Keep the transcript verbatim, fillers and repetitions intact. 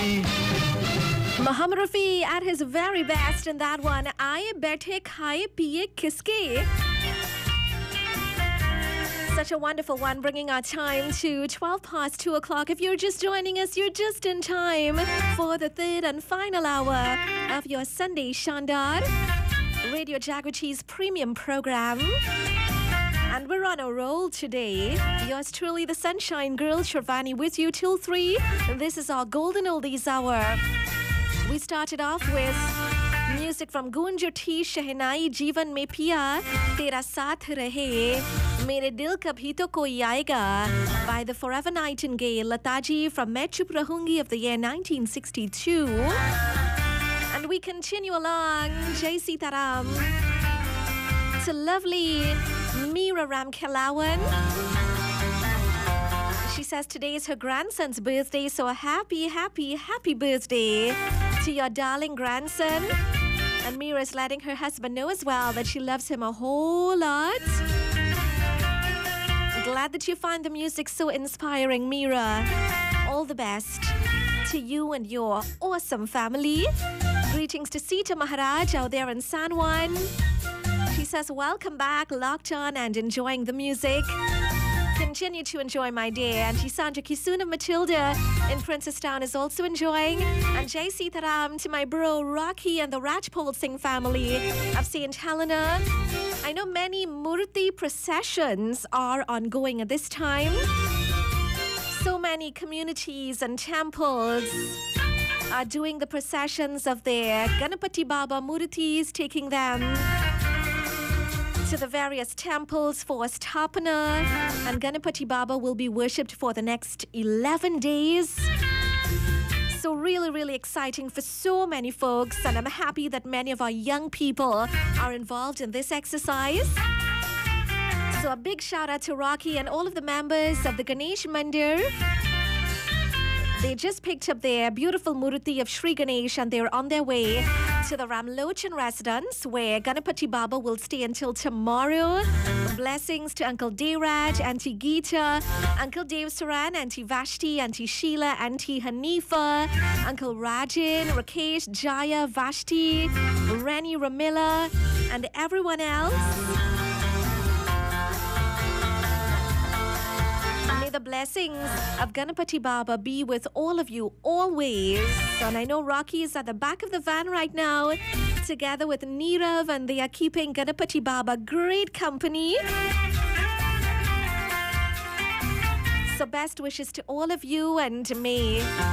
Mohammed Rafi at his very best in that one. Aaye baithe khaye piye kiske. Such a wonderful one, bringing our time to twelve past two o'clock. If you're just joining us, you're just in time for the third and final hour of your Sunday Shandar, Radio Jaguar's premium program. And we're on a roll today. Yours truly, the Sunshine Girl, Shravani, with you till three. This is our Golden Oldies Hour. We started off with music from Gunj Uthi Shehnai Jeevan Mein Piya Tera Saath Rahe Mere Dil Kabhi To Koi Aayega by the Forever Nightingale Lataji from Main Chup Rahungi of the year nineteen sixty-two. And we continue along, Jai Sitaram, to lovely Meera Ram Kelawan. She says today is her grandson's birthday, so a happy, happy, happy birthday to your darling grandson. And Meera is letting her husband know as well that she loves him a whole lot. Glad that you find the music so inspiring, Meera. All the best to you and your awesome family. Greetings to Sita Maharaj out there in San Juan. She says, welcome back, locked on and enjoying the music. Continue to enjoy my day. And Sandra Kisuna Matilda in Princestown is also enjoying. And Jai Sitaram to my bro Rocky and the Rajpal Singh family of Saint Helena. I know many Murti processions are ongoing at this time. So many communities and temples are doing the processions of their Ganapati Baba Murtis, taking them to the various temples for Sthapana, and Ganapati Baba will be worshipped for the next eleven days. So really, really exciting for so many folks, and I'm happy that many of our young people are involved in this exercise. So a big shout out to Rocky and all of the members of the Ganesh Mandir. They just picked up their beautiful Murti of Sri Ganesh and they're on their way to the Ramlochan residence where Ganapati Baba will stay until tomorrow. Blessings to Uncle Devraj, Auntie Geeta, Uncle Dev Saran, Auntie Vashti, Auntie Sheila, Auntie Hanifa, Uncle Rajan, Rakesh, Jaya, Vashti, Rani Ramila, and everyone else. The blessings of Ganapati Baba be with all of you always. And I know Rocky is at the back of the van right now, together with Nirav, and they are keeping Ganapati Baba great company. So best wishes to all of you, and may